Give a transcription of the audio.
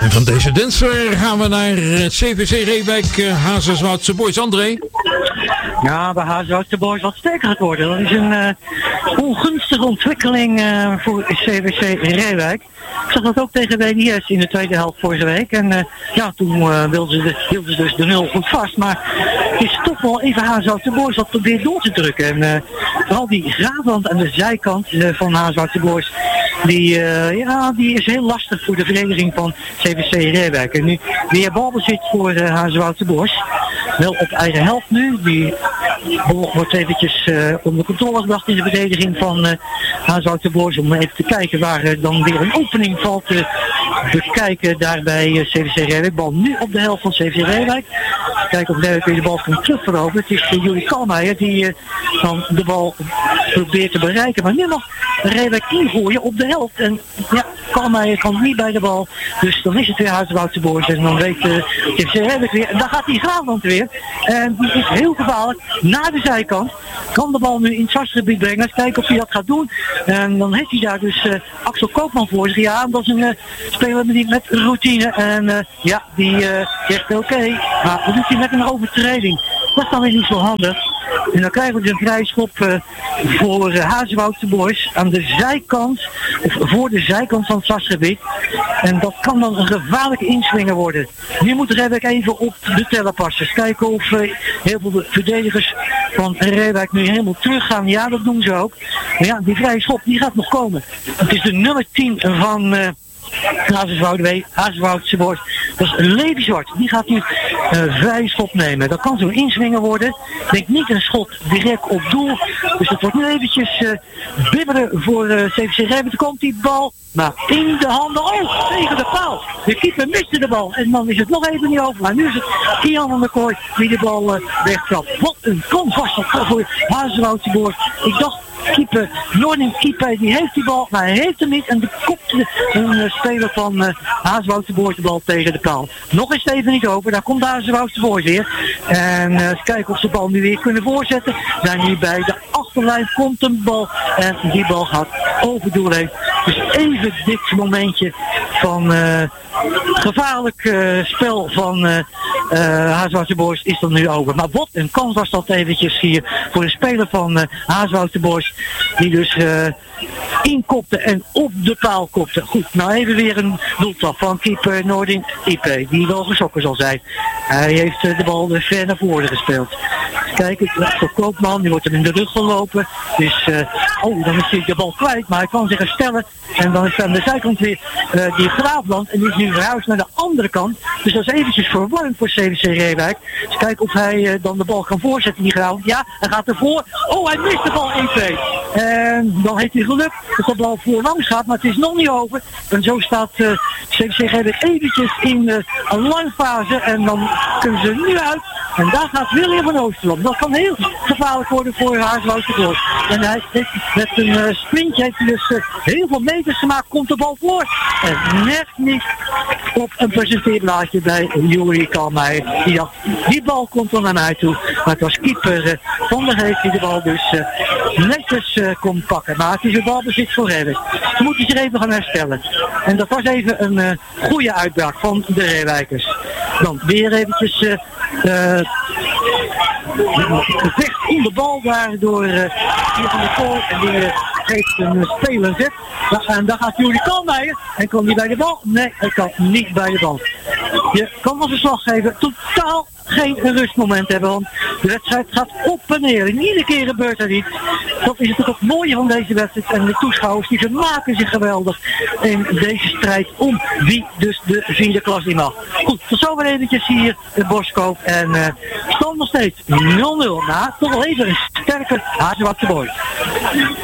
En van deze dancer gaan we naar CVC Reewijk, Hazelswoudse Boys. André? Ja, bij Hazelswoudse Boys wat sterker het worden. Dat is een ongunstige ontwikkeling voor CVC Reewijk. Ik zag dat ook tegen WDS in de tweede helft vorige week. En toen hielden ze dus de 0 goed vast. Maar het is toch wel even Hazelswoudse Boys wat probeert door te drukken. En vooral die graafland aan de zijkant van Hazelswoudse Boys. Die is heel lastig voor de verdediging van CVC Reewijk. En nu weer balbezit voor Hazelswoudse Boys. Wel op eigen helft nu. Die bal wordt eventjes onder controle gebracht in de verdediging van Hazelswoudse Boys. Om even te kijken waar dan weer een opening valt te bekijken daar bij CVC Reewijk. Bal nu op de helft van CVC Reewijk. Kijken of Reewijk weer de bal kan terugveroveren. Het is Juri Kalmeijer die dan de bal probeert te bereiken. Maar nu nog Reewijk ingooien op de helft. En ja, Kalmeijer kan niet bij de bal. Dus dan is het weer Hazelswoudse Boys. En dan weet CVC Reewijk weer. En daar gaat die Graafland weer. En die is heel gevaarlijk. Naar de zijkant. Kan de bal nu in het stadsgebied brengen. Eens kijken of hij dat gaat doen. En dan heeft hij daar dus Axel Koopman voor zich. Ja, dat is een speler met routine. En die zegt oké. Maar dat doet hij met een overtreding. Dat is dan weer niet zo handig. En dan krijgen we dus een vrije schop voor Hazelswoudse Boys aan de zijkant, of voor de zijkant van het stadsgebied. En dat kan dan een gevaarlijke inswinger worden. Nu moet Reewijk even op de teller passen. Kijken of heel veel verdedigers van Reewijk nu helemaal teruggaan. Ja, dat doen ze ook. Maar ja, die vrije schop die gaat nog komen. Het is de nummer 10 van Hazelswoudse Boys. Dat is Levi Zwart. Die gaat nu vrije schop nemen. Dat kan zo'n inswinger worden. Ik denk niet een schot direct op doel. Dus het wordt nu eventjes bibberen voor CVC Reewijk. Dan komt die bal. Maar in de handen, tegen de paal. De keeper miste de bal. En dan is het nog even niet over. Maar nu is het Kian van der Kooi die de bal wegtrapt. Wat een kanvast voor Hazelswoudse Boys. Ik dacht, keeper, Noording keeper, die heeft die bal, maar hij heeft hem niet. En de kopte een speler van Hazelswoudse Boys de bal tegen de paal. Nog is het even niet over. Daar komt Hazelswoudse Boys weer. En eens kijken of ze de bal nu weer kunnen voorzetten. Zijn nu bij de achterlijn, komt een bal. En die bal gaat over doel heen. Dus even dit momentje van gevaarlijk spel van Hazelswoudse Boys is er nu over. Maar wat een kans was dat eventjes hier voor een speler van Hazelswoudse Boys. Die dus inkopte en op de paal kopte. Goed, nou even weer een doeltrap van keeper Noordin IP. Die wel geschrokken zal zijn. Hij heeft de bal ver naar voren gespeeld. Kijk, voor Koopman, die wordt hem in de rug gelopen. Dus, dan is hij de bal kwijt, maar hij kan zich herstellen. En dan is aan de zijkant weer die Graafland. En die is nu verhuisd naar de andere kant. Dus dat is eventjes verwarrend voor CVC Reewijk. Dus kijken of hij dan de bal kan voorzetten, die Graafland. Ja, hij gaat ervoor. Hij mist de bal 1-2. En dan heeft hij geluk dat de bal voorlangs gaat, maar het is nog niet over. En zo staat CVC Reewijk eventjes in een langfase. En dan kunnen ze nu uit. En daar gaat William van Oosterland. Dat kan heel gevaarlijk worden voor Hazelswoudse Boys. En hij heeft met een sprintje heeft hij dus heel veel meters gemaakt. Komt de bal voor. En net niet op een presenteerblaadje bij Juri Kalmeijer. Die bal komt dan naar mij toe. Maar het was keeper Van der Hees die de bal dus netjes kon pakken. Maar het is een balbezit voor Reewijk. Ze moeten zich even gaan herstellen. En dat was even een goede uitbraak van de Reewijkers. Dan weer eventjes gevecht om de bal daar door hier van de Kool. En die geeft een speler zet. En daar gaat Juri Kalmeijer. En kan hij bij de bal? Nee, hij kan niet bij de bal. Je kan als verslaggever totaal geen rustmoment hebben, want de wedstrijd gaat op en neer. En iedere keer gebeurt er iets. Dat is natuurlijk ook het mooie van deze wedstrijd. En de toeschouwers die vermaken zich geweldig in deze strijd om wie dus de vierde klas in mag. Goed, tot zover eventjes hier in Boskoop. En stand nog steeds 0-0. Nou, toch wel even een sterke Hazelswoudse Boys.